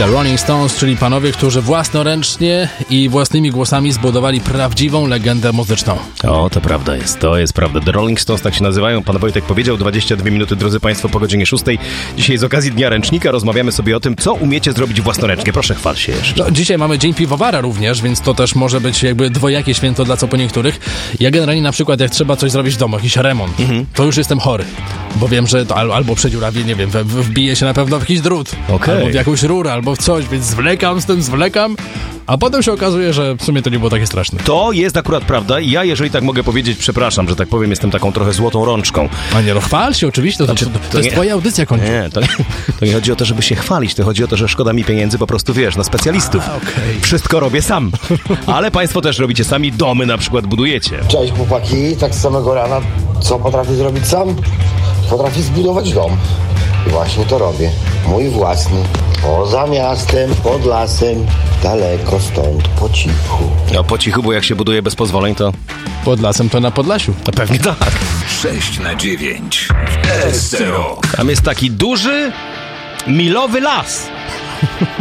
The Rolling Stones, czyli panowie, którzy własnoręcznie i własnymi głosami zbudowali prawdziwą legendę muzyczną. O, to prawda jest, to jest prawda. The Rolling Stones tak się nazywają. Pan Wojtek powiedział, 22 minuty, drodzy Państwo, po godzinie 6. Dzisiaj z okazji Dnia Ręcznika rozmawiamy sobie o tym, co umiecie zrobić własnoręcznie. Proszę, chwal się jeszcze. No, dzisiaj mamy Dzień Piwowara również, więc to też może być jakby dwojakie święto dla co po niektórych. Ja generalnie na przykład, jak trzeba coś zrobić w domu, jakiś remont, to już jestem chory, bo wiem, że to albo przedziurawię, nie wiem, wbije się na pewno w jakiś drut, albo w jakąś rurę, albo w coś, więc zwlekam, a potem się okazuje, że w sumie to nie było takie straszne. To jest akurat prawda i ja, jeżeli tak mogę powiedzieć, przepraszam, że tak powiem, jestem taką trochę złotą rączką. A nie, no chwal się oczywiście, to jest twoja audycja kończy. Nie, to nie chodzi o to, żeby się chwalić, to chodzi o to, że szkoda mi pieniędzy po prostu, wiesz, na specjalistów. Okay. Wszystko robię sam. Ale Państwo też robicie sami, domy na przykład budujecie. Cześć chłopaki, tak z samego rana, co potrafię zrobić sam? Potrafię zbudować dom. I właśnie to robię. Mój własny. Poza miastem, pod lasem, daleko stąd, po cichu. No po cichu, bo jak się buduje bez pozwoleń, to... Pod lasem to na Podlasiu. To pewnie tak. 6/9 w SC Rock. Tam jest taki duży, milowy las.